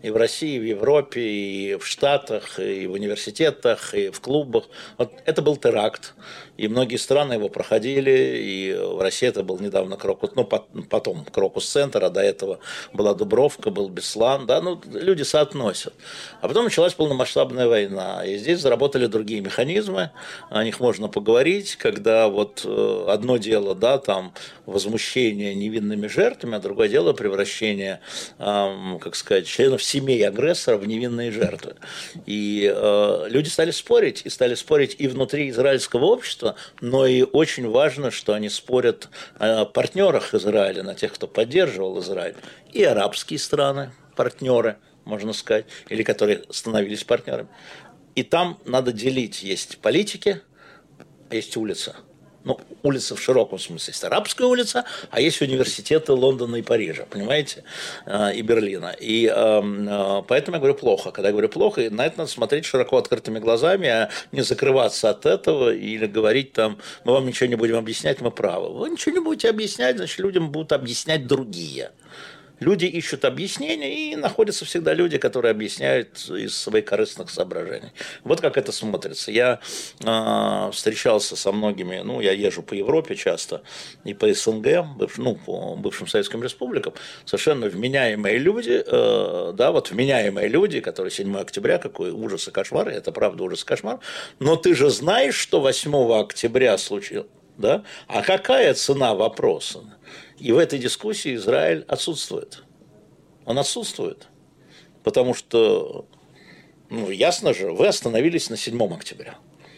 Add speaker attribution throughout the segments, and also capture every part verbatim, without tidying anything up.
Speaker 1: и в России, и в Европе, и в Штатах, и в университетах, и в клубах. Вот это был теракт, и многие страны его проходили, и в России это был недавно Крокус, ну, потом Крокус-центр, а до этого была Дубровка, был Беслан, да, ну, люди соотносят. А потом началась полномасштабная война, и здесь заработали другие механизмы, о них можно поговорить, когда вот одно дело, да, там, возмущение невинными жертвами, а другое дело превращение, э, как сказать, членов семей агрессора в невинные жертвы. И э, люди стали спорить, и стали спорить и внутри израильского общества, но и очень важно, что они спорят о партнерах Израиля, на тех, кто поддерживал Израиль, и арабские страны, партнеры, можно сказать, или которые становились партнерами. И там надо делить, есть политики, а есть улица. Ну, улица в широком смысле. Есть арабская улица, а есть университеты Лондона и Парижа, понимаете, и Берлина. И э, поэтому я говорю плохо. Когда я говорю плохо, на это надо смотреть широко открытыми глазами, а не закрываться от этого или говорить там, мы вам ничего не будем объяснять, мы правы. Вы ничего не будете объяснять, значит, людям будут объяснять другие. Люди ищут объяснения, и находятся всегда люди, которые объясняют из своих корыстных соображений. Вот как это смотрится. Я э, встречался со многими, ну, я езжу по Европе часто, и по СНГ, быв, ну, по бывшим советским республикам, совершенно вменяемые люди, э, да, вот вменяемые люди, которые седьмого октября, какой ужас и кошмар, это правда ужас и кошмар, но ты же знаешь, что восьмого октября случилось, да? А какая цена вопроса? И в этой дискуссии Израиль отсутствует. Он отсутствует. Потому что, ну, ясно же, вы остановились на седьмого октября.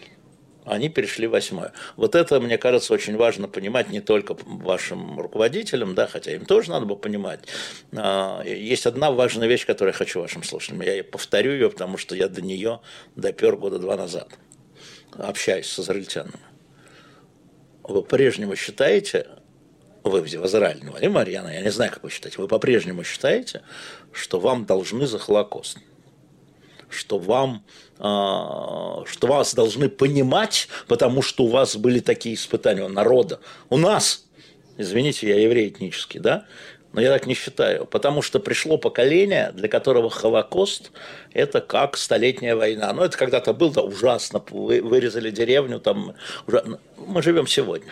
Speaker 1: Они перешли в восьмое. Вот это, мне кажется, очень важно понимать не только вашим руководителям, да, хотя им тоже надо бы понимать. Есть одна важная вещь, которую я хочу вашим слушателям. Я повторю ее, потому что я до нее допер года два назад, общаясь с израильтянами. Вы по-прежнему считаете... Вы в Израиле, ну, Марьяна, я не знаю, как вы считаете, вы по-прежнему считаете, что вам должны за Холокост, что вам, э, что вас должны понимать, потому что у вас были такие испытания у народа, у нас, извините, я еврей этнический, да, но я так не считаю, потому что пришло поколение, для которого Холокост – это как столетняя война. Ну, это когда-то было, да, ужасно, вы вырезали деревню, там, ужасно. Мы живем сегодня.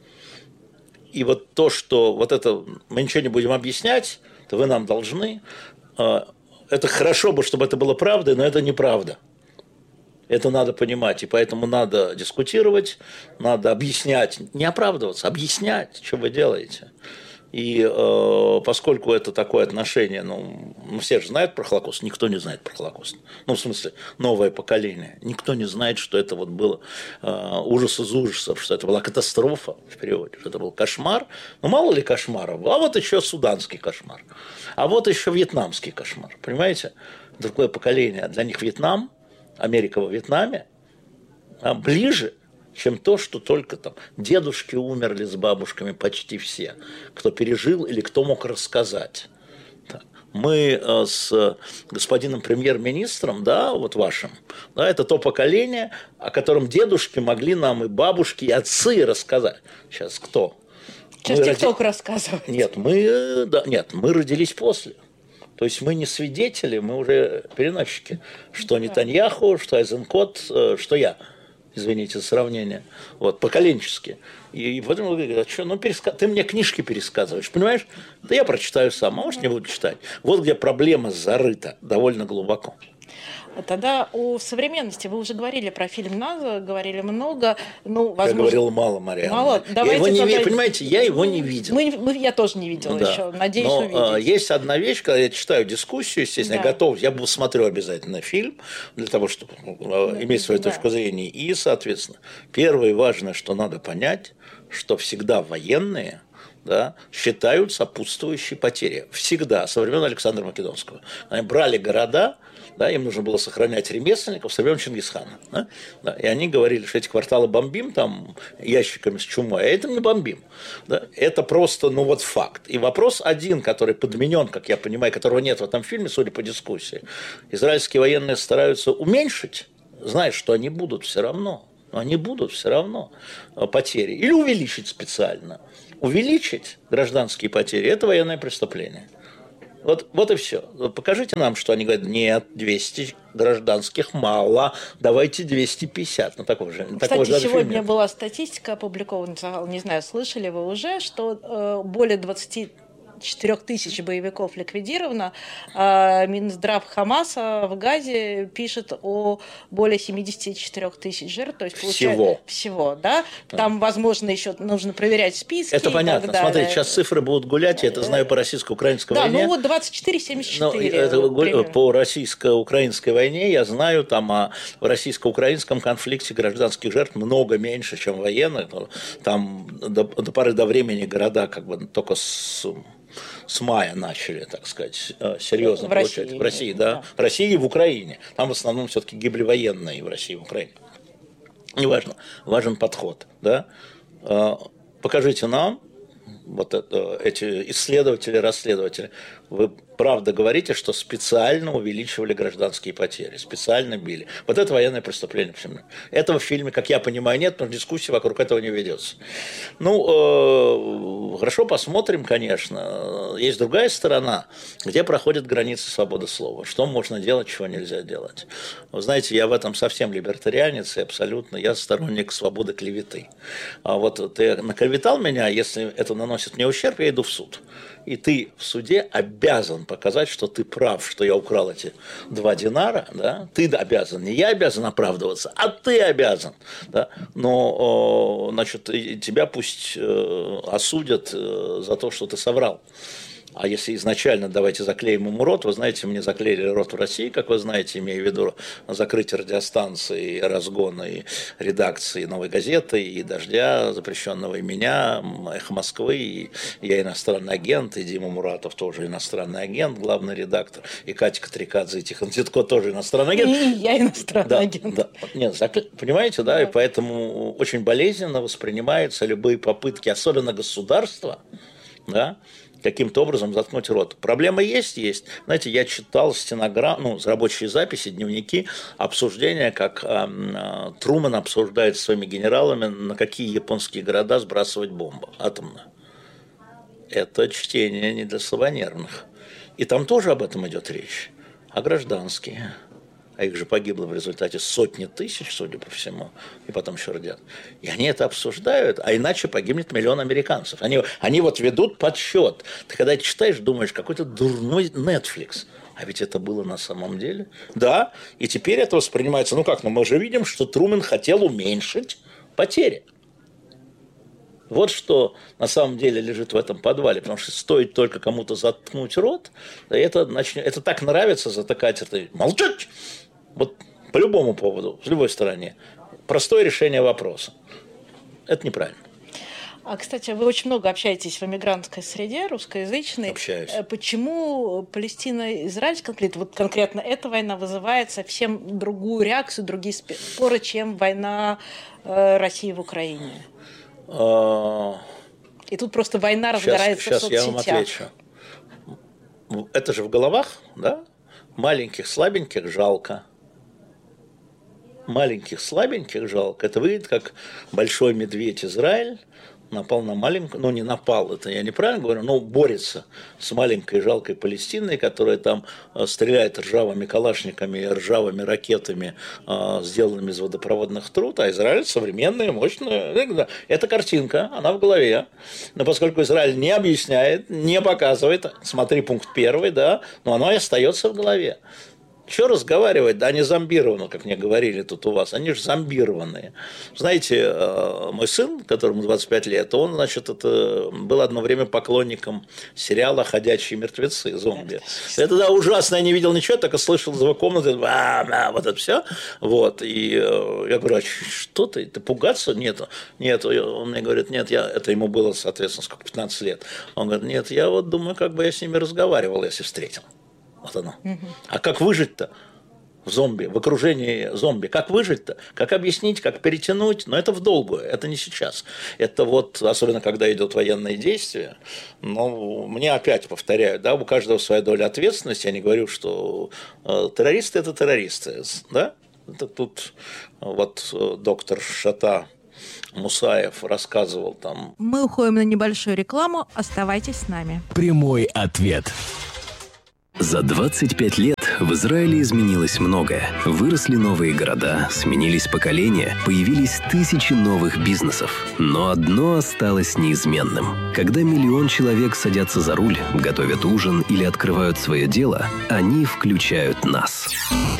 Speaker 1: И вот то, что вот это мы ничего не будем объяснять, то вы нам должны. Это хорошо бы, чтобы это было правдой, но это неправда. Это надо понимать, и поэтому надо дискутировать, надо объяснять, не оправдываться, объяснять, что вы делаете. И э, поскольку это такое отношение, ну, все же знают про Холокост, никто не знает про Холокост. Ну, в смысле, новое поколение. Никто не знает, что это вот было э, ужас из ужасов, что это была катастрофа в переводе, что это был кошмар. Ну, мало ли кошмаров, а вот еще суданский кошмар, а вот еще вьетнамский кошмар, понимаете? Другое поколение. Для них Вьетнам, Америка во Вьетнаме, а ближе, чем то, что только там дедушки умерли с бабушками почти все, кто пережил или кто мог рассказать. Мы с господином премьер-министром, да, вот вашим, да, это то поколение, о котором дедушки могли нам и бабушки, и отцы рассказать. Сейчас кто?
Speaker 2: Сейчас ТикТок роди... рассказывает.
Speaker 1: Нет, мы, да, нет, мы родились после. То есть мы не свидетели, мы уже переносчики. Что Нетаньяху, что Айзенкот, что я. Извините за сравнение, вот, поколенческие. И, и потом он говорит, а что, ну, переска... ты мне книжки пересказываешь, понимаешь? Да я прочитаю сам, а может, не буду читать. Вот где проблема зарыта довольно глубоко.
Speaker 2: Тогда о современности. Вы уже говорили про фильм «Наза», говорили много. Ну, возможно...
Speaker 1: Я говорил мало, Марьяна.
Speaker 2: Мало.
Speaker 1: Я его не тогда... Понимаете, я его не видел.
Speaker 2: Мы, мы, я тоже не видела, да, еще. Надеюсь,
Speaker 1: но,
Speaker 2: увидеть.
Speaker 1: Есть одна вещь, когда я читаю дискуссию, естественно, да, я готов, я смотрю обязательно фильм для того, чтобы да, иметь свою да. точку зрения. И, соответственно, первое важное, что надо понять, что всегда военные, да, считают сопутствующие потери. Всегда, со времен Александра Македонского. Они брали города, да, им нужно было сохранять ремесленников со времен Чингисхана. Да? Да, и они говорили, что эти кварталы бомбим там, ящиками с чумой, а это не бомбим. Да? Это просто, ну вот факт. И вопрос один, который подменен, как я понимаю, которого нет в этом фильме, судя по дискуссии. Израильские военные стараются уменьшить, зная, что они будут все равно. Они будут все равно потери. Или увеличить специально. Увеличить гражданские потери – это военное преступление. Вот, вот и все. Покажите нам, что они говорят, нет, двести гражданских мало, давайте двести пятьдесят. Ну, такого же,
Speaker 2: Кстати,
Speaker 1: такого же
Speaker 2: сегодня была статистика опубликована, не знаю, слышали вы уже, что э, более двадцати четырёх тысяч боевиков ликвидировано. А Минздрав Хамаса в Газе пишет о более семидесяти четырёх тысяч жертв. То есть
Speaker 1: всего.
Speaker 2: Всего, да? Там, возможно, еще нужно проверять списки.
Speaker 1: Это понятно. Смотрите, сейчас цифры будут гулять, я это знаю по российско-украинской
Speaker 2: да,
Speaker 1: войне.
Speaker 2: Да, ну вот двадцать четыре семьдесят четыре.
Speaker 1: Это, по российско-украинской войне я знаю, там о в российско-украинском конфликте гражданских жертв много меньше, чем военных. Там до, до поры до времени города как бы только с... с мая начали, так сказать, серьезно
Speaker 2: в
Speaker 1: получать.
Speaker 2: России,
Speaker 1: в России, да. да. В России и в Украине. Там в основном все-таки гибли военные в России и в Украине. Неважно. Важен подход. Да? Покажите нам, вот это, эти исследователи, расследователи, вы правда говорите, что специально увеличивали гражданские потери, специально били. Вот это военное преступление. Этого в фильме, как я понимаю, нет, но дискуссия вокруг этого не ведется. Ну, э, хорошо, посмотрим, конечно. Есть другая сторона, где проходят границы свободы слова. Что можно делать, чего нельзя делать. Вы знаете, я в этом совсем либертарианец и абсолютно, я сторонник свободы клеветы. А вот ты наклеветал меня, если это наносит мне ущерб, я иду в суд. И ты в суде обязан показать, что ты прав, что я украл эти два динара, да? Ты обязан, не я обязан оправдываться, а ты обязан. Да? Но, значит, тебя пусть осудят за то, что ты соврал. А если изначально давайте заклеим ему рот, вы знаете, мне заклеили рот в России, как вы знаете, имею в виду закрытие радиостанции, разгона и редакции «Новой газеты», и «Дождя» запрещенного, и меня, «Эхо Москвы», и я иностранный агент, и Дима Муратов тоже иностранный агент, главный редактор, и Катя Катрикадзе, и Тихон Титко тоже иностранный агент.
Speaker 2: И я иностранный
Speaker 1: да,
Speaker 2: агент.
Speaker 1: Да. Нет, понимаете, да, да, и поэтому очень болезненно воспринимаются любые попытки, особенно государства, да, каким-то образом заткнуть рот. Проблема есть, есть. Знаете, я читал стенограмму, ну, рабочие записи, дневники, обсуждения, как э, э, Трумэн обсуждает с своими генералами, на какие японские города сбрасывать бомбу атомную. Это чтение не для слабонервных. И там тоже об этом идет речь. А гражданские? А их же погибло в результате сотни тысяч, судя по всему, и потом еще родят. И они это обсуждают, а иначе погибнет миллион американцев. Они, они вот ведут подсчет. Ты когда это читаешь, думаешь, какой-то дурной Netflix. А ведь это было на самом деле. Да, и теперь это воспринимается, ну как, ну мы же видим, что Трумэн хотел уменьшить потери. Вот что на самом деле лежит в этом подвале, потому что стоит только кому-то заткнуть рот, это, начнет, это так нравится затыкать это. Молчать! Вот по любому поводу, с любой стороны. Простое решение вопроса. Это неправильно.
Speaker 2: А, кстати, вы очень много общаетесь в эмигрантской среде, русскоязычной.
Speaker 1: Общаюсь.
Speaker 2: Почему Палестино-Израильский конфликт, вот конкретно эта война, вызывает совсем другую реакцию, другие споры, чем война России в Украине? И тут просто война разгорается
Speaker 1: сейчас,
Speaker 2: в соцсетях.
Speaker 1: Сейчас я вам отвечу. Это же в головах, да? Маленьких, слабеньких жалко. Маленьких, слабеньких жалко. Это выглядит как большой медведь Израиль напал на маленькую, ну не напал, это я неправильно говорю, но борется с маленькой жалкой Палестиной, которая там стреляет ржавыми калашниками, ржавыми ракетами, сделанными из водопроводных труб, а Израиль современная, мощная. Эта картинка, она в голове. Но поскольку Израиль не объясняет, не показывает, смотри пункт первый, да, но оно и остается в голове. Что разговаривать? Да они зомбированы, как мне говорили тут у вас. Они же зомбированные. Знаете, мой сын, которому двадцать пять лет, он, значит, это был одно время поклонником сериала «Ходячие мертвецы», зомби. Это, да, ужасно. Я не видел ничего, только слышал из его комнаты, а, вот это все. Вот. И я говорю, а что ты? Ты пугаться? Нет. Нет. Он мне говорит, нет, я... это ему было, соответственно, сколько, пятнадцать лет. Он говорит, нет, я вот думаю, как бы я с ними разговаривал, если встретил. Вот оно. Угу. А как выжить-то в зомби, в окружении зомби? Как выжить-то? Как объяснить, как перетянуть? Но это в долгую, это не сейчас. Это вот, особенно когда идут военные действия, ну, мне опять повторяют, да, у каждого своя доля ответственности. Я не говорю, что э, террористы – это террористы, да? Это тут вот доктор Шата Мусаев рассказывал там.
Speaker 2: Мы уходим на небольшую рекламу, оставайтесь с нами.
Speaker 3: Прямой ответ. За двадцать пять лет в Израиле изменилось многое. Выросли новые города, сменились поколения, появились тысячи новых бизнесов. Но одно осталось неизменным. Когда миллион человек садятся за руль, готовят ужин или открывают свое дело, они включают нас.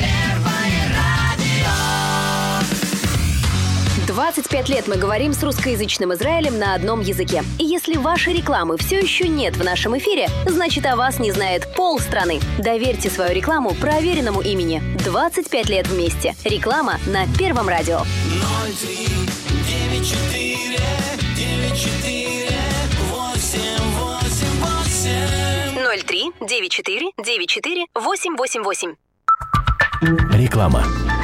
Speaker 4: двадцать пять лет мы говорим с русскоязычным Израилем на одном языке. И если вашей рекламы все еще нет в нашем эфире, значит, о вас не знает полстраны. Доверьте свою рекламу проверенному имени. двадцать пять лет вместе. Реклама на Первом радио.
Speaker 5: ноль три девять четыре девять четыре восемь восемь восемь.
Speaker 4: ноль три девять четыре девять четыре восемь восемь восемь.
Speaker 6: Реклама.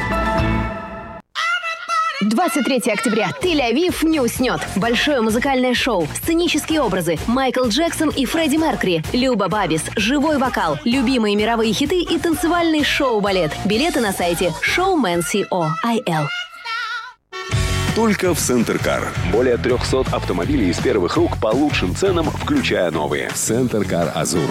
Speaker 4: двадцать третьего октября. Тель-Авив не уснет. Большое музыкальное шоу, сценические образы, Майкл Джексон и Фредди Меркьюри, Люба Бабис, живой вокал, любимые мировые хиты и танцевальный шоу-балет. Билеты на сайте showman точка co.
Speaker 7: Только в Центр Кар. Более трехсот автомобилей из первых рук по лучшим ценам, включая новые. Центр Кар Азур.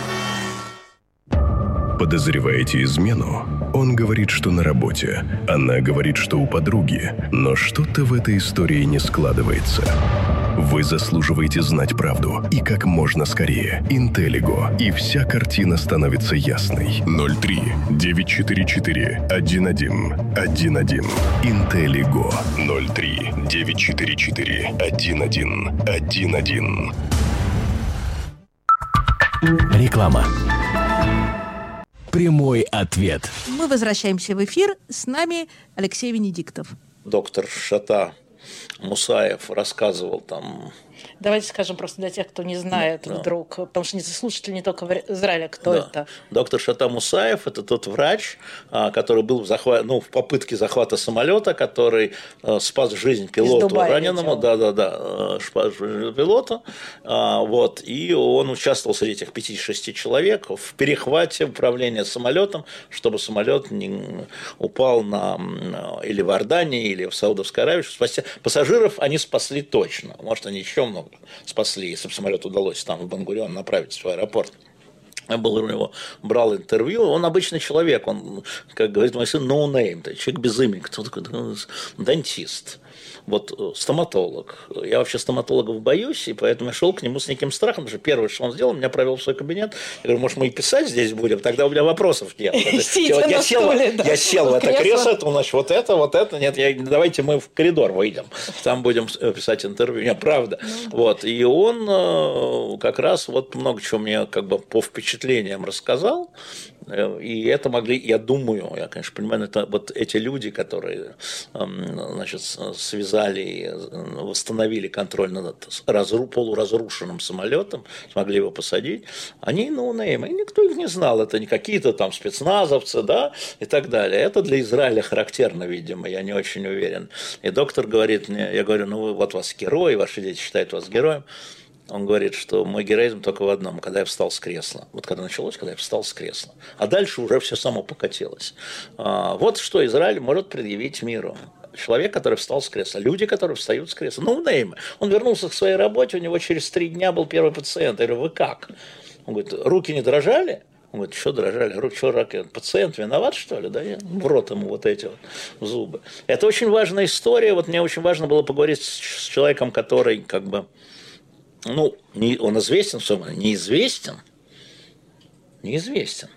Speaker 8: Подозреваете измену? Он говорит, что на работе. Она говорит, что у подруги. Но что-то в этой истории не складывается. Вы заслуживаете знать правду. И как можно скорее. Интеллиго. И вся картина становится ясной. ноль три девять четыре четыре один один один один. Интеллиго. ноль три девять четыре четыре один один один один.
Speaker 6: Реклама. Прямой ответ.
Speaker 2: Мы возвращаемся в эфир. С нами Алексей Венедиктов.
Speaker 1: Доктор Шата Мусаев рассказывал там...
Speaker 2: Давайте скажем просто для тех, кто не знает
Speaker 1: да.
Speaker 2: вдруг, потому что слушатели не только в Израиле, кто
Speaker 1: да.
Speaker 2: это.
Speaker 1: Доктор Шата Мусаев – это тот врач, который был в, захват, ну, в попытке захвата самолета, который спас жизнь пилоту раненому, да-да-да, спас жизнь пилота, вот, и он участвовал среди этих пяти-шести человек в перехвате управления самолетом, чтобы самолет не упал на, или в Иордании, или в Саудовской Аравии, чтобы спасти. Пассажиров они спасли точно, может, они еще много спасли, если бы самолет удалось там в Бен-Гурион направить в свой аэропорт. Я был у него, брал интервью, он обычный человек, он, как говорит мой сын, no name, человек без имени, кто такой, дантист. Вот стоматолог. Я вообще стоматологов боюсь, и поэтому я шел к нему с неким страхом, потому что первое, что он сделал, меня провел в свой кабинет. Я говорю, может, мы и писать здесь будем? Тогда у меня вопросов нет. Я сел, я сел в это кресло, это, значит, вот это, вот это. Нет, я, давайте мы в коридор выйдем, там будем писать интервью. Нет, правда. Вот. И он как раз вот много чего мне как бы по впечатлениям рассказал. И это могли, я думаю, я, конечно, понимаю, это вот эти люди, которые, значит, связали и восстановили контроль над разру, полуразрушенным самолетом, смогли его посадить, они ноунеймы, и никто их не знал, это не какие-то там спецназовцы, да, и так далее. Это для Израиля характерно, видимо, я не очень уверен. И доктор говорит мне, я говорю, ну вы, вот вас герой, ваши дети считают вас героем. Он говорит, что мой героизм только в одном, когда я встал с кресла. Вот когда началось, когда я встал с кресла. А дальше уже все само покатилось. Вот что Израиль может предъявить миру. Человек, который встал с кресла. Люди, которые встают с кресла. Ну, неймы. Он вернулся к своей работе, у него через три дня был первый пациент. Я говорю, вы как? Он говорит, руки не дрожали? Он говорит, что дрожали? Руки, что раки? Пациент виноват, что ли? Да? Я в рот ему вот эти вот зубы. Это очень важная история. Вот мне очень важно было поговорить с человеком, который как бы... Ну, не, он известен, неизвестен, неизвестен,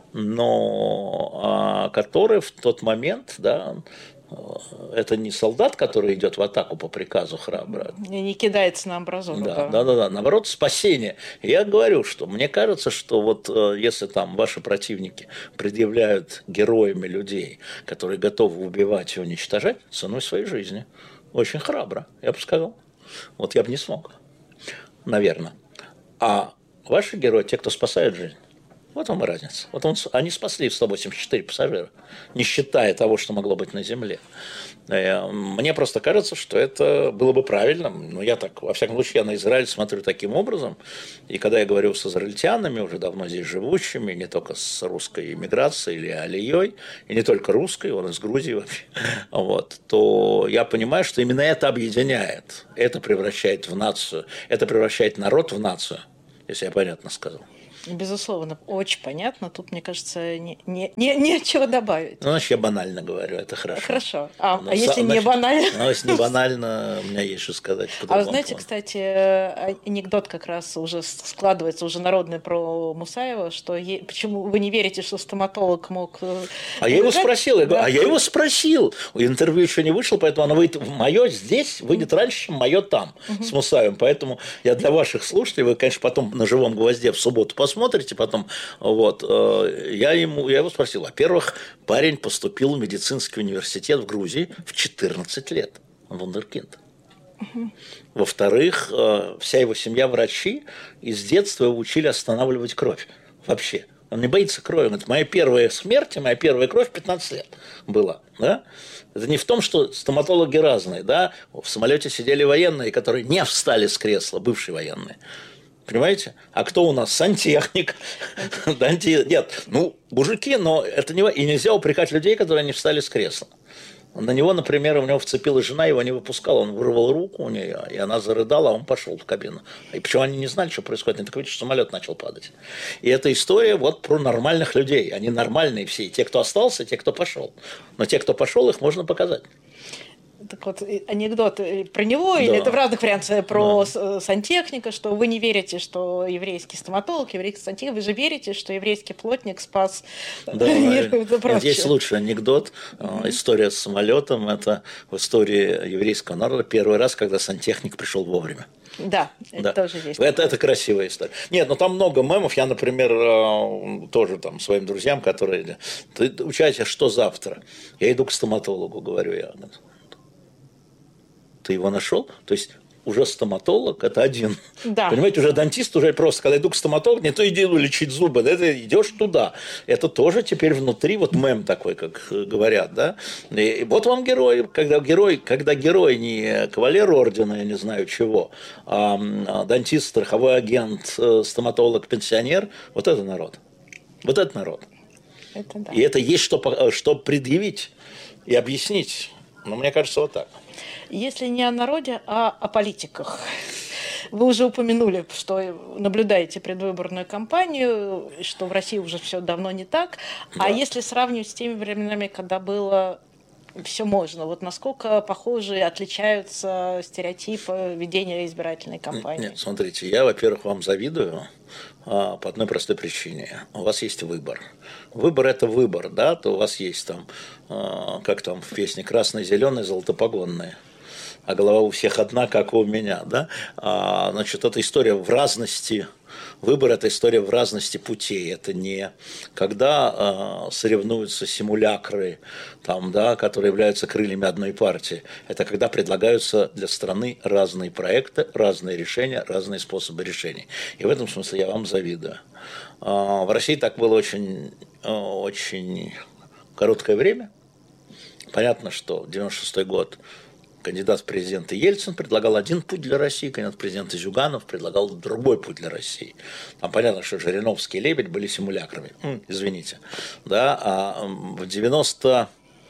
Speaker 1: но а, который в тот момент, да, это не солдат, который идет в атаку по приказу храбро.
Speaker 2: И не кидается на амбразуру.
Speaker 1: Да, да, да, да, наоборот, спасение. Я говорю, что мне кажется, что вот если там ваши противники предъявляют героями людей, которые готовы убивать и уничтожать ценой своей жизни, очень храбро, я бы сказал. Вот я бы не смог. Наверное. А ваши герои, те, кто спасают жизнь, вот вам и разница. Вот он, они спасли сто восемьдесят четыре пассажира, не считая того, что могло быть на земле. Мне просто кажется, что это было бы правильным. Но я так, во всяком случае, я на Израиль смотрю таким образом. И когда я говорю с израильтянами, уже давно здесь живущими, не только с русской иммиграцией или алией, и не только русской, он из Грузии вообще, вот, то я понимаю, что именно это объединяет. Это превращает в нацию, это превращает народ в нацию, если я понятно сказал.
Speaker 2: Безусловно, очень понятно. Тут, мне кажется, не, не, не, нечего добавить.
Speaker 1: Ну, значит, я банально говорю, это хорошо.
Speaker 2: Хорошо. А,
Speaker 1: Но,
Speaker 2: а если значит, не банально?
Speaker 1: Ну, если не банально, у меня есть что сказать.
Speaker 2: А вы знаете, плану. Кстати, анекдот как раз уже складывается, уже народный про Мусаева, что е... почему вы не верите, что стоматолог мог...
Speaker 1: А я его спросил, я говорю, да. а я его спросил. Интервью еще не вышло, поэтому оно выйдет мое здесь, выйдет раньше, чем мое там, угу. с Мусаевым. Поэтому я для ваших слушателей, вы, конечно, потом на живом гвозде в субботу посмотрите, потом вот, я, ему, я его спросил. Во-первых, парень поступил в медицинский университет в Грузии в четырнадцать лет. Он вундеркинд. Угу. Во-вторых, вся его семья врачи, и с детства его учили останавливать кровь. Вообще. Он не боится крови. Он говорит, моя первая смерть, моя первая кровь в пятнадцать лет была. Да? Это не в том, что стоматологи разные. Да? В самолете сидели военные, которые не встали с кресла, бывшие военные. Понимаете? А кто у нас? Сантехник. Нет, ну, мужики, но это не... И нельзя упрекать людей, которые не встали с кресла. На него, например, у него вцепилась жена, его не выпускала, он вырвал руку у нее, и она зарыдала, а он пошел в кабину. И почему они не знали, что происходит? Они так видят, что самолет начал падать. И эта история вот про нормальных людей. Они нормальные все, и те, кто остался, и те, кто пошел. Но те, кто пошел, их можно показать.
Speaker 2: Так вот, анекдот про него, да. Или это в разных вариантах, про да. сантехника, что вы не верите, что еврейский стоматолог, еврейский сантехник, вы же верите, что еврейский плотник спас
Speaker 1: да, мир. Нет, есть лучший анекдот, mm-hmm. история с самолетом, это в истории еврейского народа первый раз, когда сантехник пришел вовремя.
Speaker 2: Да, это да. тоже есть.
Speaker 1: Это, это красивая история. Нет, ну там много мемов. Я, например, тоже там своим друзьям, которые... Ты учайся, что завтра? Я иду к стоматологу, говорю я. Ты его нашел? То есть уже стоматолог – это один. Да. Понимаете, уже дантист, уже просто, когда иду к стоматологу, не то иди лечить зубы, да, ты идешь туда. Это тоже теперь внутри, вот мем такой, как говорят, да. И вот вам герой, когда герой, когда герой не кавалер ордена, я не знаю чего, а дантист, страховой агент, стоматолог, пенсионер, вот это народ. Вот это народ. Это да. И это есть что, что предъявить и объяснить. Но мне кажется, вот так.
Speaker 2: Если не о народе, а о политиках. Вы уже упомянули, что наблюдаете предвыборную кампанию, что в России уже все давно не так. Да. А если сравнивать с теми временами, когда было все можно, вот насколько похожи, отличаются стереотипы ведения избирательной кампании?
Speaker 1: Нет, смотрите, я, во-первых, вам завидую а, по одной простой причине. У вас есть выбор. Выбор – это выбор, да, то у вас есть там, а, как там в песне, красные, зеленые, золотопогонные. А голова у всех одна, как у меня, да? А, значит, это история в разности, выбор – это история в разности путей. Это не когда а, соревнуются симулякры, там, да, которые являются крыльями одной партии. Это когда предлагаются для страны разные проекты, разные решения, разные способы решений. И в этом смысле я вам завидую. А, в России так было очень, очень короткое время. Понятно, что девяносто шестой год кандидат в президенты Ельцин предлагал один путь для России, кандидат в президенты Зюганов предлагал другой путь для России. Там понятно, что Жириновский и Лебедь были симулякрами. М, извините. Да, а в девяносто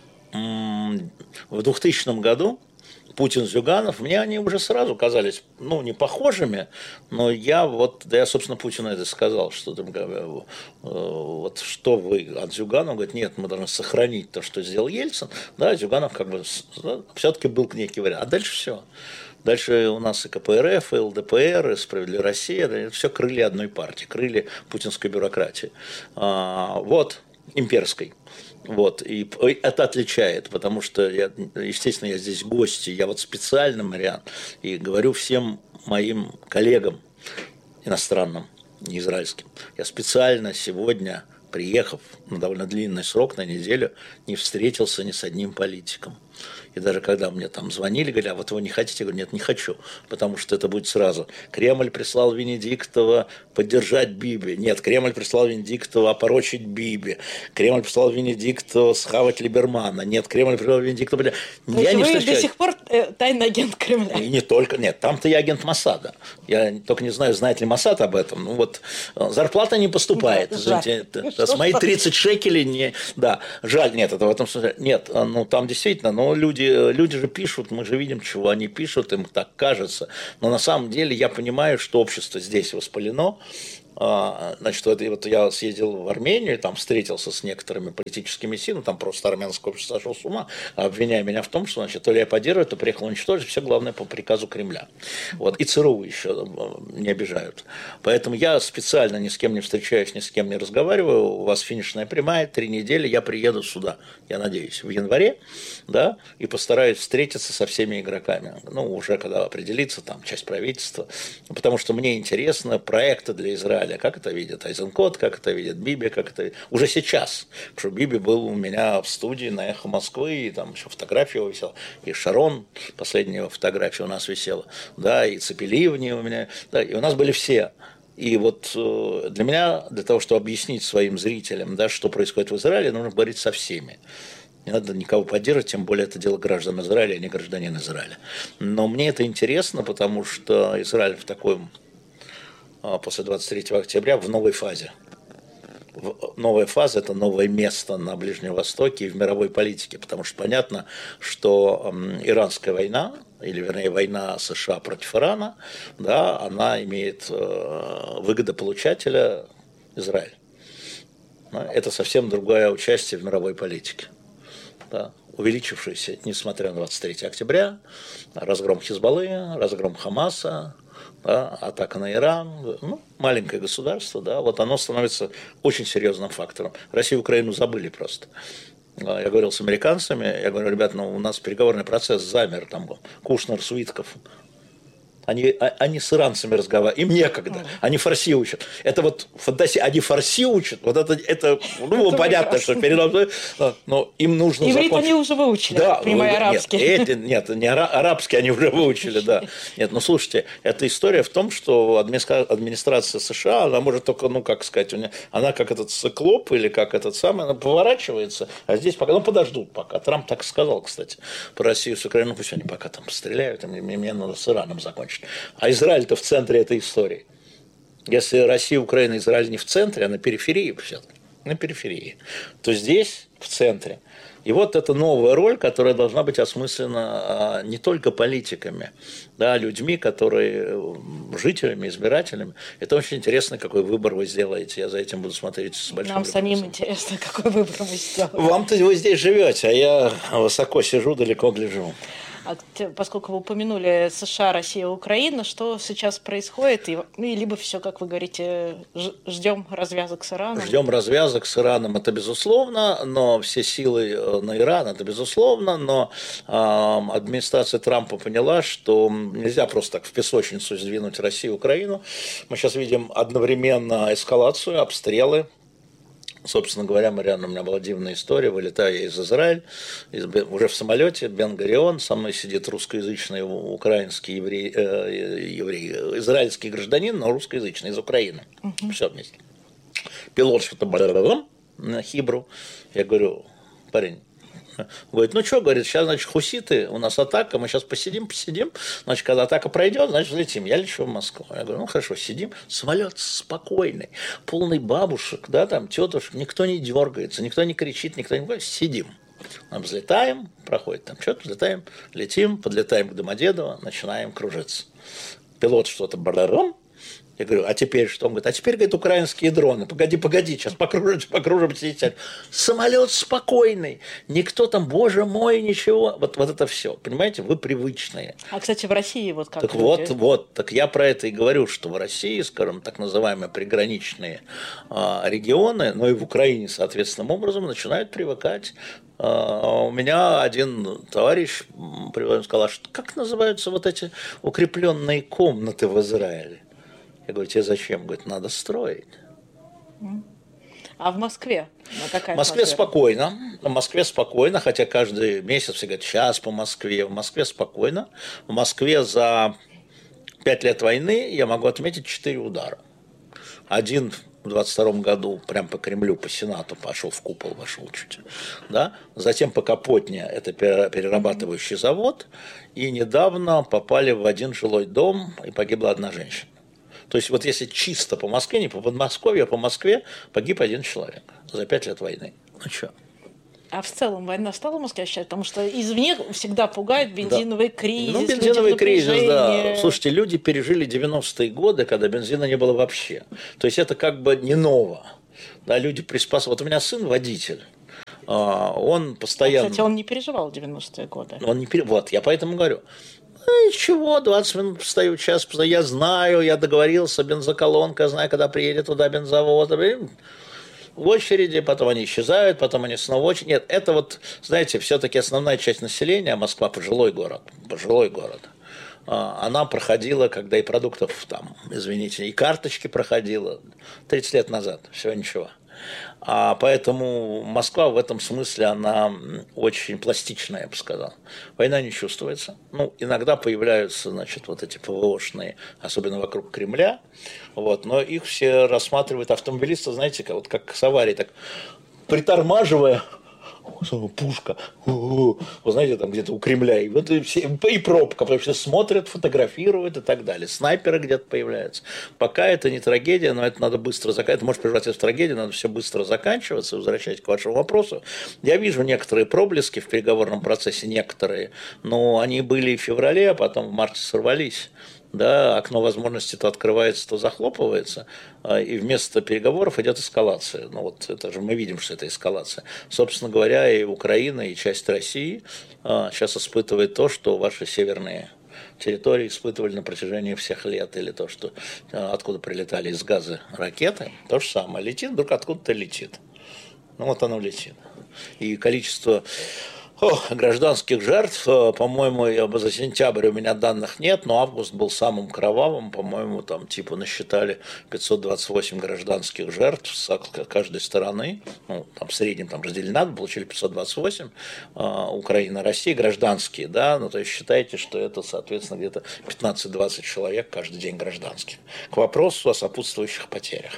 Speaker 1: в двухтысячном году Путин, Зюганов, мне они уже сразу казались, ну, не похожими, но я вот, да я, собственно, Путину это сказал, что там, вот что вы от Зюганова, говорит, нет, мы должны сохранить то, что сделал Ельцин, да, Зюганов как бы все-таки был некий вариант, а дальше все. Дальше у нас и ка пэ эр эф, и эл дэ пэ эр, и «Справедливая Россия», это все крылья одной партии, крылья путинской бюрократии. А, вот, имперской. Вот, и это отличает, потому что, я, естественно, я здесь гости, я вот специально, Мариан, и говорю всем моим коллегам иностранным, не израильским, я специально сегодня, приехав на довольно длинный срок, на неделю, не встретился ни с одним политиком. И даже когда мне там звонили, говорили, а вот вы не хотите? Я говорю, нет, не хочу, потому что это будет сразу. Кремль прислал Венедиктова поддержать Биби. Нет, Кремль прислал Венедиктова опорочить Биби. Кремль прислал Венедиктова схавать Либермана. Нет, Кремль прислал Венедиктова... Я
Speaker 2: не вы до сих пор э, тайный агент Кремля.
Speaker 1: И не только, нет, там-то я агент Моссада. Я только не знаю, знает ли Моссад об этом. Ну вот, зарплата не поступает. Да, это, с мои тридцать шекелей, не, да, жаль, нет, это в этом смысле, нет, ну там действительно, ну люди Люди же пишут, мы же видим, чего они пишут, им так кажется. Но на самом деле я понимаю, что общество здесь воспалено, Значит, вот, вот я съездил в Армению, там встретился с некоторыми политическими силами, там просто армянское общество сошел с ума, обвиняя меня в том, что, значит, то ли я поддерживаю, то приехал уничтожить, все главное по приказу Кремля. Вот. И ЦРУ еще не обижают. Поэтому я специально ни с кем не встречаюсь, ни с кем не разговариваю. У вас финишная прямая, три недели, я приеду сюда, я надеюсь, в январе, да, и постараюсь встретиться со всеми игроками. Ну, уже когда определится там часть правительства, потому что мне интересно проекты для Израиля, как это видит Айзенкот, как это видит Биби, как это уже сейчас. Потому что Биби был у меня в студии на «Эхо Москвы», и там еще фотография его висела, и Шарон, последняя фотография у нас висела, да, и Цепеливни у меня, да, и у нас были все. И вот для меня, для того, чтобы объяснить своим зрителям, да, что происходит в Израиле, нужно говорить со всеми. Не надо никого поддерживать, тем более это дело граждан Израиля, а не гражданин Израиля. Но мне это интересно, потому что Израиль в таком... после двадцать третьего октября в новой фазе. Новая фаза – это новое место на Ближнем Востоке и в мировой политике, потому что понятно, что иранская война, или, вернее, война США против Ирана, да, она имеет выгодополучателя Израиль. Это совсем другое участие в мировой политике. Да, увеличившееся, несмотря на двадцать третьего октября, разгром Хизбаллы, разгром Хамаса, да, атака на Иран, ну, маленькое государство, да, вот оно становится очень серьезным фактором. Россию и Украину забыли просто. Я говорил с американцами, я говорю, ребят, ну, у нас переговорный процесс замер, там был Кушнер, Свитков. Они, они с иранцами разговаривают, им некогда, они фарси учат. Это вот фантазия, они фарси учат, вот это, это ну, это понятно, прекрасно. Что перед нами, но им нужно
Speaker 2: Иврит
Speaker 1: закончить.
Speaker 2: Они уже выучили,
Speaker 1: да,
Speaker 2: понимаю, арабский.
Speaker 1: Нет, эти, нет, не арабский они уже выучили, да. Нет, ну слушайте, эта история в том, что администрация США, она может только, ну как сказать, она как этот циклоп или как этот самый, она поворачивается, а здесь пока, ну подождут пока. Трамп так сказал, кстати, про Россию с Украиной, ну пусть они пока там постреляют, мне, мне надо с Ираном закончить. А Израиль-то в центре этой истории. Если Россия, Украина, Израиль не в центре, а на периферии, на периферии, то здесь в центре. И вот это новая роль, которая должна быть осмыслена не только политиками, да, людьми, которые жителями, избирателями. Это очень интересно, какой выбор вы сделаете. Я за этим буду смотреть с большим
Speaker 2: Нам
Speaker 1: интересом.
Speaker 2: самим интересно, какой выбор вы сделаете.
Speaker 1: Вам-то вы здесь живете, а я высоко сижу, далеко гляжу.
Speaker 2: А поскольку вы упомянули США, Россия, Украина, что сейчас происходит? И, ну, и либо все, как вы говорите, ждем развязок с Ираном?
Speaker 1: Ждем развязок с Ираном, это безусловно, но все силы на Иран, это безусловно, но э, администрация Трампа поняла, что нельзя просто так в песочницу сдвинуть Россию и Украину. Мы сейчас видим одновременно эскалацию, обстрелы. Собственно говоря, Марианна, у меня была дивная история. Вылетаю я из Израиля, из, уже в самолете, Бен-Горион, со мной сидит русскоязычный, украинский еврей, э, еврей, израильский гражданин, но русскоязычный, из Украины. Uh-huh. Все вместе. Пилот что-то на хибру. Я говорю, парень, говорит, ну что, говорит, сейчас, значит, хуситы, у нас атака, мы сейчас посидим, посидим, значит, когда атака пройдет, значит, летим. Я лечу в Москву. Я говорю, ну хорошо, сидим, самолет спокойный, полный бабушек, да, там, тетушек, никто не дергается, никто не кричит, никто не говорит, сидим. Мы взлетаем, проходит там что-то, взлетаем, летим, подлетаем к Домодедово, начинаем кружиться. Пилот что-то бараром. Я говорю, а теперь что? Он говорит, а теперь, говорит, украинские дроны. Погоди, погоди, сейчас покружимся, покружимся. Летят. Самолет спокойный. Никто там, боже мой, ничего. Вот, вот это все. Понимаете, вы привычные.
Speaker 2: А, кстати, в России вот как?
Speaker 1: Так люди? вот, вот. Так я про это и говорю, что в России, скажем, так называемые приграничные а, регионы, но и в Украине, соответственным образом, начинают привыкать. А, у меня один товарищ сказал, что как называются вот эти укрепленные комнаты в Израиле? Я говорю, тебе зачем? Говорит, надо строить.
Speaker 2: А в Москве?
Speaker 1: В Москве спокойно. В Москве спокойно, хотя каждый месяц все говорят, сейчас по Москве. В Москве спокойно. В Москве за пять лет войны я могу отметить четыре удара. Один в двадцать втором году прям по Кремлю, по Сенату пошел, в купол вошел чуть. Да? Затем по Капотне, это перерабатывающий завод. И недавно попали в один жилой дом, и погибла одна женщина. То есть, вот если чисто по Москве, не по Подмосковью, а по Москве, погиб один человек за пять лет войны. Ну что?
Speaker 2: А в целом война стала в Москве ощущать? Потому что извне всегда пугает бензиновый да. кризис.
Speaker 1: Ну, бензиновый кризис, да. Слушайте, люди пережили девяностые годы, когда бензина не было вообще. То есть это как бы не ново. Да, люди приспособились. Вот у меня сын водитель. Он постоянно...
Speaker 2: А, кстати, он не переживал девяностые годы.
Speaker 1: Он не пере... Вот, я поэтому говорю. Ну, ничего, двадцать минут постою, час постою. Я знаю, я договорился, бензоколонка, знаю, когда приедет туда бензовоз. В очереди, потом они исчезают, потом они снова в очереди. Нет, это вот, знаете, все-таки основная часть населения, Москва пожилой город, пожилой город, она проходила, когда и продуктов там, извините, и карточки проходила тридцать лет назад, всего ничего. А поэтому Москва в этом смысле, она очень пластичная, я бы сказал. Война не чувствуется. Ну, иногда появляются, значит, вот эти ПВОшные, особенно вокруг Кремля, вот, но их все рассматривают автомобилисты, знаете, как, вот как с аварией, так притормаживая, пушка, вы знаете, там где-то у Кремля, и, вот и, все, и пробка, потому что смотрят, фотографируют и так далее. Снайперы где-то появляются. Пока это не трагедия, но это надо быстро заканчивать. Это может превратиться в трагедию, надо все быстро заканчиваться. Возвращаясь к вашему вопросу, я вижу некоторые проблески в переговорном процессе, некоторые, но они были в феврале, а потом в марте сорвались. Да, окно возможностей то открывается, то захлопывается, и вместо переговоров идет эскалация. Ну вот это же мы видим, что это эскалация. Собственно говоря, и Украина, и часть России сейчас испытывает то, что ваши северные территории испытывали на протяжении всех лет, или то, что откуда прилетали из Газа ракеты, то же самое. Летит, вдруг откуда-то летит. Ну вот оно летит. И количество... О, гражданских жертв, по-моему, за сентябрь у меня данных нет, но август был самым кровавым, по-моему, там типа насчитали пятьсот двадцать восемь гражданских жертв с каждой стороны, ну, там в среднем там разделено, получили пятьсот двадцать восемь, Украина, Россия, гражданские, да, ну, то есть считайте, что это, соответственно, где-то пятнадцать-двадцать человек каждый день гражданских. К вопросу о сопутствующих потерях.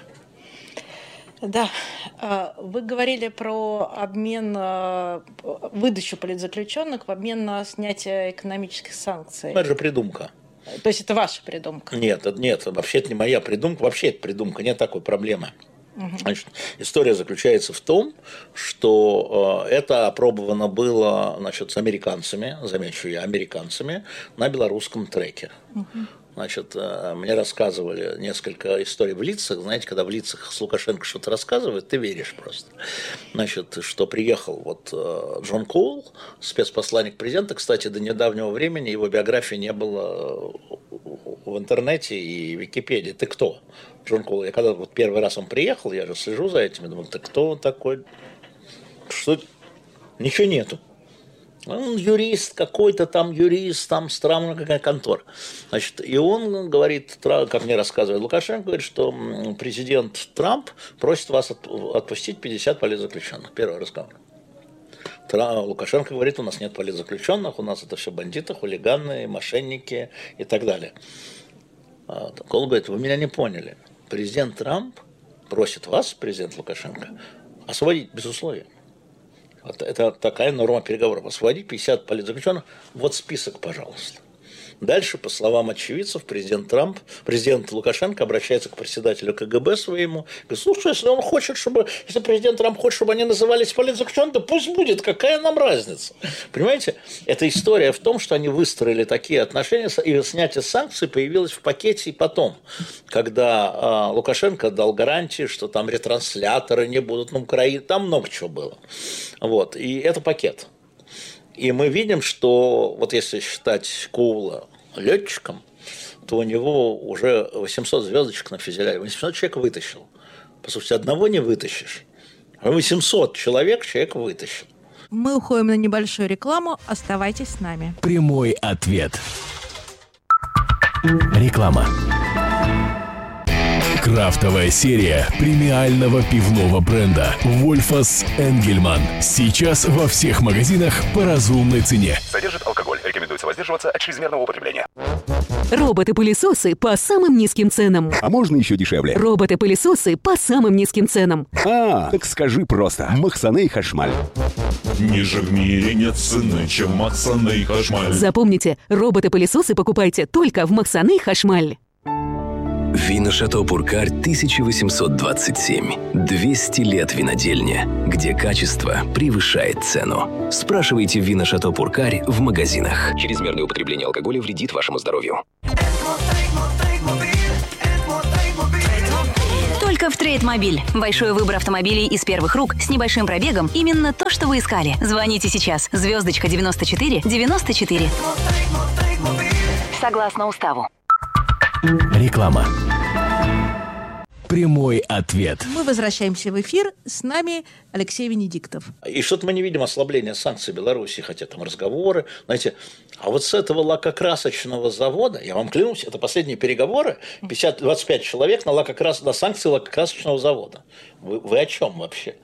Speaker 2: Да, вы говорили про обмен, выдачу политзаключенных в обмен на снятие экономических санкций.
Speaker 1: Это же придумка.
Speaker 2: То есть это ваша придумка?
Speaker 1: Нет, нет, вообще это не моя придумка, вообще это придумка, нет такой проблемы. Угу. Значит, история заключается в том, что это опробовано было, значит, с американцами, замечу я, американцами на белорусском треке. Угу. Значит, мне рассказывали несколько историй в лицах. Знаете, когда в лицах с Лукашенко что-то рассказывают, ты веришь просто. Значит, что приехал вот Джон Коул, спецпосланник президента. Кстати, до недавнего времени его биографии не было в интернете и в Википедии. Ты кто? Джон Коул. Я когда вот первый раз он приехал, я же слежу за этим, и думал, ты кто он такой? Что? Ничего нету. Он юрист, какой-то там юрист, там странная какая контора. Значит, и он говорит, как мне рассказывает Лукашенко, говорит, что президент Трамп просит вас отпустить пятьдесят политзаключенных. Первый разговор. Лукашенко говорит, у нас нет политзаключенных, у нас это все бандиты, хулиганы, мошенники и так далее. Он говорит, вы меня не поняли. Президент Трамп просит вас, президент Лукашенко, освободить без условий. Вот это такая норма переговоров. Освободить пятьдесят политзаключенных. Вот список, пожалуйста. Дальше, по словам очевидцев, президент Трамп, президент Лукашенко обращается к председателю КГБ своему. Говорит, слушай, если он хочет, чтобы, если президент Трамп хочет, чтобы они назывались политзаключенными, то пусть будет, какая нам разница? Понимаете? Эта история в том, что они выстроили такие отношения, и снятие санкций появилось в пакете и потом, когда а, Лукашенко дал гарантии, что там ретрансляторы не будут на Украине, там много чего было. Вот. И это пакет. И мы видим, что вот если считать Коула летчиком, то у него уже восемьсот звездочек на фюзеляже. восемьсот человек вытащил. По сути, одного не вытащишь. А восемьсот человек человек вытащил.
Speaker 2: Мы уходим на небольшую рекламу. Оставайтесь с нами.
Speaker 6: Прямой ответ. Реклама. Крафтовая серия премиального пивного бренда «Вольфас Энгельман». Сейчас во всех магазинах по разумной цене.
Speaker 7: Содержит алкоголь. Рекомендуется воздерживаться от чрезмерного употребления.
Speaker 4: Роботы-пылесосы по самым низким ценам.
Speaker 7: А можно еще дешевле?
Speaker 4: Роботы-пылесосы по самым низким ценам.
Speaker 7: А, так скажи просто. Махсаны Хашмаль.
Speaker 9: Ниже в мире нет цены, чем Махсаны Хашмаль.
Speaker 4: Запомните, роботы-пылесосы покупайте только в Махсаны Хашмаль.
Speaker 3: Вина «Шато Пуркарь» тысяча восемьсот двадцать семь. двести лет винодельня, где качество превышает цену. Спрашивайте «Вина «Шато Пуркарь» в магазинах. Чрезмерное употребление алкоголя вредит вашему здоровью.
Speaker 4: Только в Трейдмобиль. Большой выбор автомобилей из первых рук с небольшим пробегом. Именно то, что вы искали. Звоните сейчас. Звездочка девяносто четыре девяносто четыре. Согласно уставу.
Speaker 6: Реклама. Прямой ответ.
Speaker 2: Мы возвращаемся в эфир. С нами Алексей Венедиктов.
Speaker 1: И что-то мы не видим ослабления санкций Беларуси, хотя там разговоры. Знаете, а вот с этого лакокрасочного завода, я вам клянусь, это последние переговоры, пятьдесят, двадцать пять человек на, лакокрас... на санкции лакокрасочного завода. Вы, вы о чем вообще?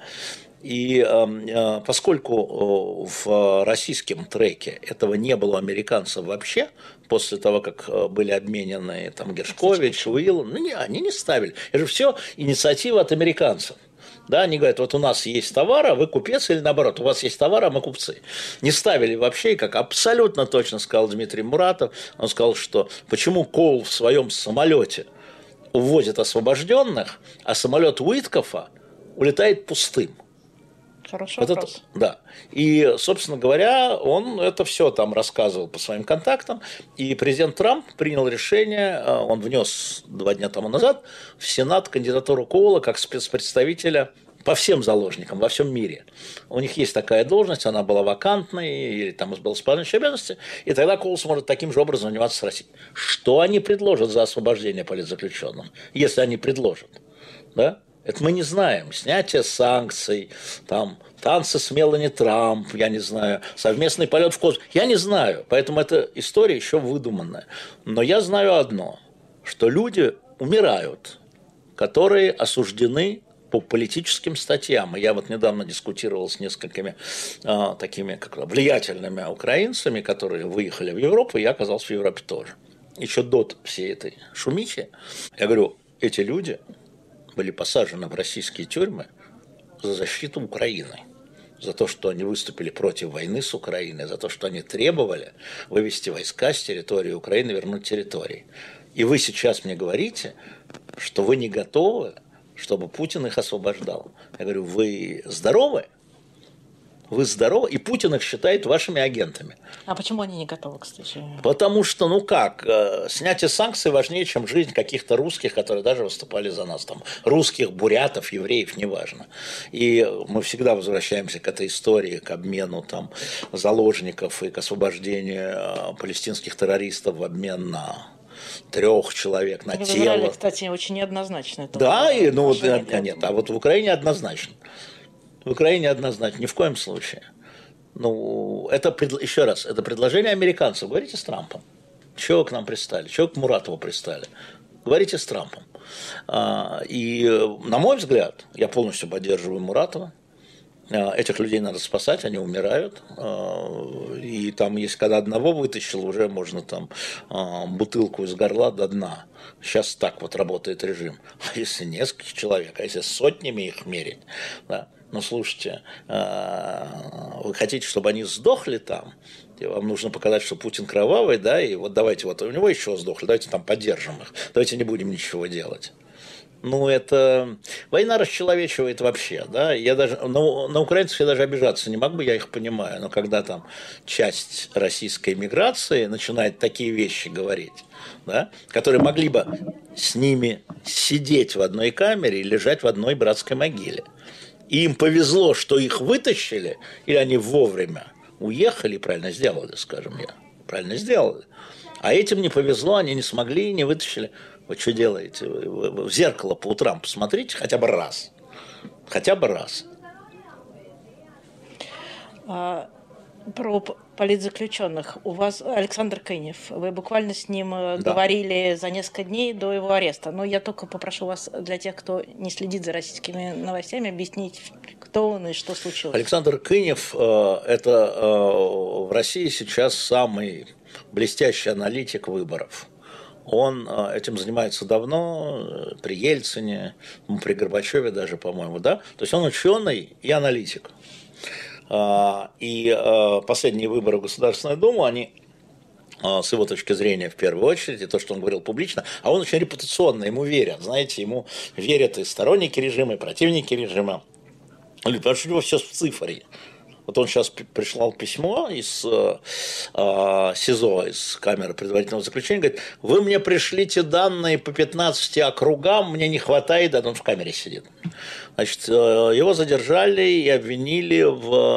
Speaker 1: И э, поскольку в российском треке этого не было американцев вообще, после того, как были обменены там Гершкович, Уиллан, ну, не, они не ставили. Это же все инициатива от американцев. Да, они говорят, вот у нас есть товар, а вы купец, или наоборот, у вас есть товар, а мы купцы. Не ставили вообще, как абсолютно точно сказал Дмитрий Муратов, он сказал, что почему Коул в своем самолете увозит освобожденных, а самолет Уиткофа улетает пустым.
Speaker 2: Хороший
Speaker 1: вот
Speaker 2: вопрос.
Speaker 1: Это, да. И, собственно говоря, он это все там рассказывал по своим контактам. И президент Трамп принял решение, он внес два дня тому назад в Сенат кандидатуру Коула как спецпредставителя по всем заложникам во всем мире. У них есть такая должность, она была вакантной, или там была исполняющей обязанности, и тогда Коул сможет таким же образом заниматься с Россией. Что они предложат за освобождение политзаключенных, если они предложат? Да? Это мы не знаем. Снятие санкций, там, танцы с Мелани Трамп, я не знаю, совместный полет в космос. Я не знаю. Поэтому эта история еще выдуманная. Но я знаю одно, что люди умирают, которые осуждены по политическим статьям. И я вот недавно дискутировал с несколькими а, такими как, влиятельными украинцами, которые выехали в Европу, и я оказался в Европе тоже. Еще до всей этой шумихи. Я говорю, эти люди были посажены в российские тюрьмы за защиту Украины, за то, что они выступили против войны с Украиной, за то, что они требовали вывести войска с территории Украины, вернуть территории. И вы сейчас мне говорите, что вы не готовы, чтобы Путин их освобождал. Я говорю, вы здоровы? Вы здоровы? И Путин их считает вашими агентами.
Speaker 2: А почему они не готовы, кстати?
Speaker 1: Потому что, ну как, снятие санкций важнее, чем жизнь каких-то русских, которые даже выступали за нас. Там, русских, бурятов, евреев, неважно. И мы всегда возвращаемся к этой истории, к обмену там, заложников и к освобождению палестинских террористов в обмен на трех человек, на
Speaker 2: в
Speaker 1: тело.
Speaker 2: Израиле, кстати, очень неоднозначно.
Speaker 1: Да, и, ну, вот, нет, а вот в Украине однозначно. В Украине однозначно, ни в коем случае. Ну, это, еще раз, это предложение американцев. Говорите с Трампом. Чего вы к нам пристали? Чего вы к Муратову пристали? Говорите с Трампом. И, на мой взгляд, я полностью поддерживаю Муратова. Этих людей надо спасать, они умирают. И там, если когда одного вытащил, уже можно там бутылку из горла до дна. Сейчас так вот работает режим. А если несколько человек, а если сотнями их мерить, да? Ну, слушайте, вы хотите, чтобы они сдохли там? Вам нужно показать, что Путин кровавый, да, и вот давайте, вот у него еще сдохли, давайте там поддержим их, давайте не будем ничего делать. Ну, это... Война расчеловечивает вообще, да, я даже... На, на украинцев я даже обижаться не могу, я их понимаю, но когда там часть российской миграции начинает такие вещи говорить, да, которые могли бы с ними сидеть в одной камере и лежать в одной братской могиле, и им повезло, что их вытащили, или они вовремя уехали, правильно сделали, скажем я, правильно сделали. А этим не повезло, они не смогли, не вытащили. Вы что делаете? Вы в зеркало по утрам посмотрите хотя бы раз. Хотя бы раз.
Speaker 2: А, про политзаключенных. У вас Александр Кынев. Вы буквально с ним да. говорили за несколько дней до его ареста. Но я только попрошу вас, для тех, кто не следит за российскими новостями, объяснить, кто он и что случилось.
Speaker 1: Александр Кынев – это в России сейчас самый блестящий аналитик выборов. Он этим занимается давно, при Ельцине, при Горбачеве даже, по-моему, да? То есть он ученый и аналитик. И последние выборы в Государственную Думу, они с его точки зрения в первую очередь, и то, что он говорил публично, а он очень репутационно, ему верят, знаете, ему верят и сторонники режима, и противники режима, потому что у него все в цифре. Вот он сейчас прислал письмо из э, СИЗО, из камеры предварительного заключения, говорит, вы мне пришлите данные по пятнадцати округам, мне не хватает, а он в камере сидит. Значит, его задержали и обвинили в